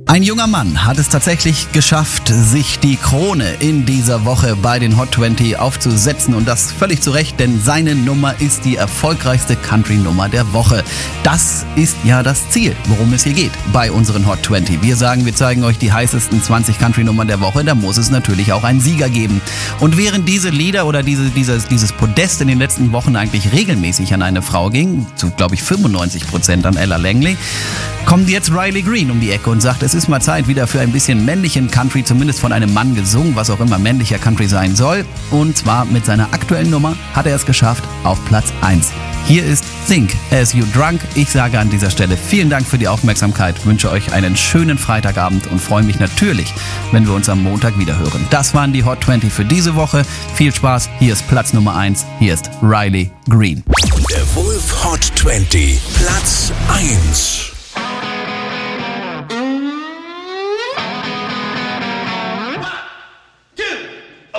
Ein junger Mann hat es tatsächlich geschafft, sich die Krone in dieser Woche bei den Hot 20 aufzusetzen und das völlig zu Recht, denn seine Nummer ist die erfolgreichste Country-Nummer der Woche. Das ist ja das Ziel, worum es hier geht bei unseren Hot 20. Wir sagen, wir zeigen euch die heißesten 20 Country-Nummern der Woche, da muss es natürlich auch einen Sieger geben. Und während diese Lieder oder dieses Podest in den letzten Wochen eigentlich regelmäßig an eine Frau ging, zu glaube ich 95% an Ella Langley, kommt jetzt Riley Green um die Ecke und sagt, es ist mal Zeit wieder für ein bisschen männlichen Country, zumindest von einem Mann gesungen, was auch immer männlicher Country sein soll. Und zwar mit seiner aktuellen Nummer hat er es geschafft auf Platz 1. Hier ist Think As You Drunk. Ich sage an dieser Stelle vielen Dank für die Aufmerksamkeit, wünsche euch einen schönen Freitagabend und freue mich natürlich, wenn wir uns am Montag wieder hören. Das waren die Hot 20 für diese Woche. Viel Spaß, hier ist Platz Nummer 1, hier ist Riley Green. Der Wolf Hot 20, Platz 1.